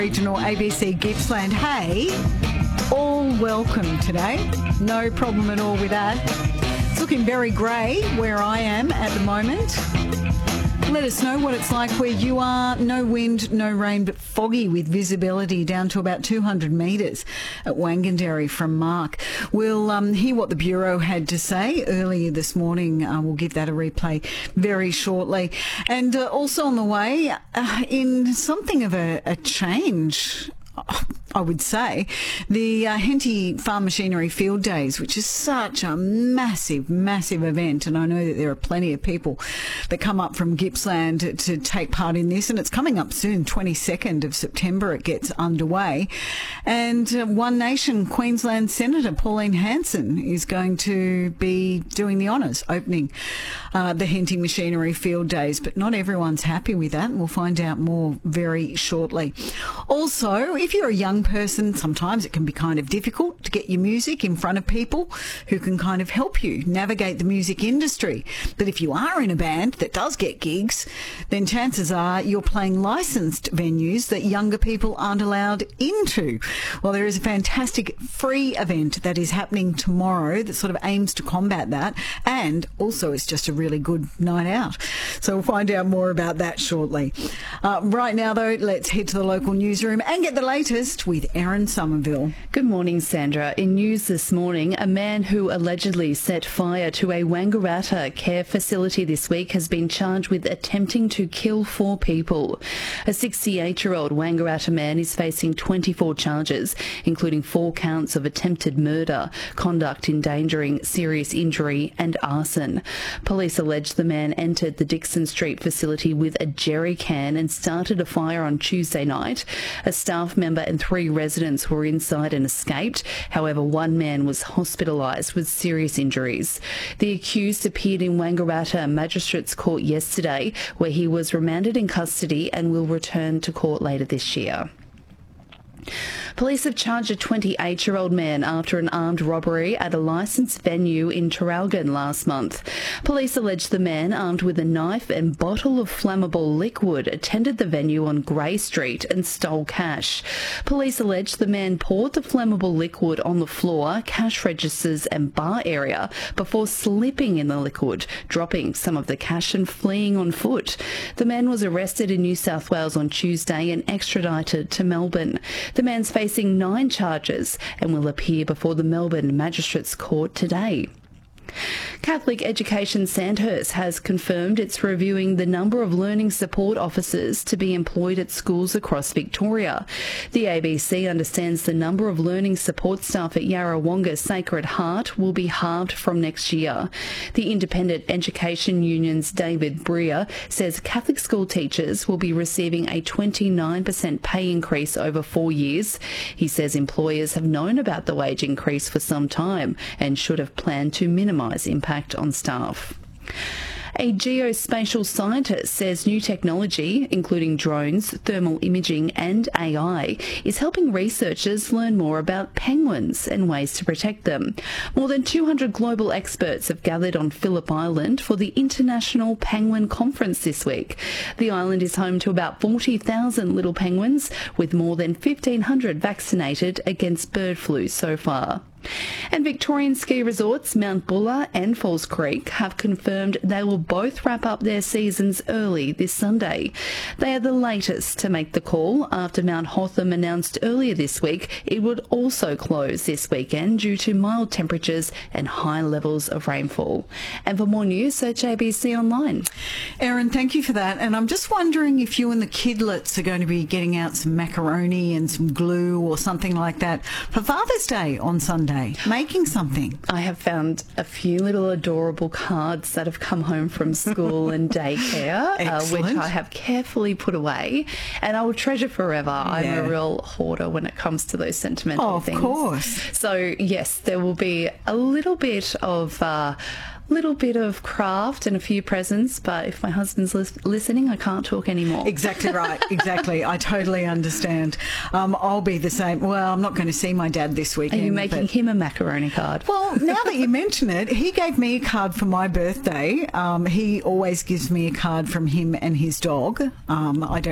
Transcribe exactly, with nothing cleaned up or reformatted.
Regional A B C Gippsland. Hey, all welcome today. No problem at all with that. It's looking very grey where I am at the moment. Let us know what it's like where you are. No wind, no rain, but foggy with visibility down to about two hundred metres at Wanganderry from Mark. We'll um, hear what the Bureau had to say earlier this morning. Uh, we'll give that a replay very shortly. And uh, also on the way, uh, in something of a, a change, I would say, the uh, Henty Farm Machinery Field Days, which is such a massive, massive event. And I know that there are plenty of people that come up from Gippsland to, to take part in this. And it's coming up soon, twenty-second of September, it gets underway. And uh, One Nation Queensland Senator Pauline Hanson is going to be doing the honours, opening uh, the Henty Machinery Field Days. But not everyone's happy with that. And we'll find out more very shortly. Also, if you're a young person, sometimes it can be kind of difficult to get your music in front of people who can kind of help you navigate the music industry. But if you are in a band that does get gigs, then chances are you're playing licensed venues that younger people aren't allowed into. Well, there is a fantastic free event that is happening tomorrow that sort of aims to combat that, and also it's just a really good night out. So we'll find out more about that shortly. Uh, right now, though, let's head to the local newsroom and get the latest with Erin Somerville. Good morning, Sandra. In news this morning, a man who allegedly set fire to a Wangaratta care facility this week has been charged with attempting to kill four people. A sixty-eight-year-old Wangaratta man is facing twenty-four charges, including four counts of attempted murder, conduct endangering serious injury and arson. Police allege the man entered the Dixon Street facility with a jerry can and started a fire on Tuesday night. A staff member and three residents were inside and escaped. However, one man was hospitalised with serious injuries. The accused appeared in Wangaratta Magistrates Court yesterday, where he was remanded in custody and will return to court later this year. Police have charged a twenty-eight-year-old man after an armed robbery at a licensed venue in Traralgon last month. Police allege the man, armed with a knife and bottle of flammable liquid, attended the venue on Grey Street and stole cash. Police allege the man poured the flammable liquid on the floor, cash registers and bar area before slipping in the liquid, dropping some of the cash and fleeing on foot. The man was arrested in New South Wales on Tuesday and extradited to Melbourne. The man's facing nine charges and will appear before the Melbourne Magistrates Court today. Catholic Education Sandhurst has confirmed it's reviewing the number of learning support officers to be employed at schools across Victoria. The A B C understands the number of learning support staff at Yarrawonga Sacred Heart will be halved from next year. The Independent Education Union's David Breer says Catholic school teachers will be receiving a twenty-nine percent pay increase over four years. He says employers have known about the wage increase for some time and should have planned to minimise impact on staff. A geospatial scientist says new technology, including drones, thermal imaging and A I, is helping researchers learn more about penguins and ways to protect them. More than two hundred global experts have gathered on Phillip Island for the International Penguin Conference this week. The island is home to about forty thousand little penguins, with more than fifteen hundred vaccinated against bird flu so far. And Victorian ski resorts Mount Buller and Falls Creek have confirmed they will both wrap up their seasons early this Sunday. They are the latest to make the call after Mount Hotham announced earlier this week it would also close this weekend due to mild temperatures and high levels of rainfall. And for more news, search A B C Online. Erin, thank you for that. And I'm just wondering if you and the kidlets are going to be getting out some macaroni and some glue or something like that for Father's Day on Sunday. Making something. I have found a few little adorable cards that have come home from school and daycare, uh, which I have carefully put away, and I will treasure forever. Yeah. I'm a real hoarder when it comes to those sentimental oh, of things. Of course. So yes, there will be a little bit of uh, little bit of craft and a few presents, but if my husband's lis- listening, I can't talk anymore. Exactly right. Exactly. I totally understand. Um, I'll be the same. Well, I'm not going to see my dad this weekend. Are you making but... him a macaroni card? Well, now that you mention it, he gave me a card for my birthday. Um, he always gives me a card from him and his dog. Um, I don't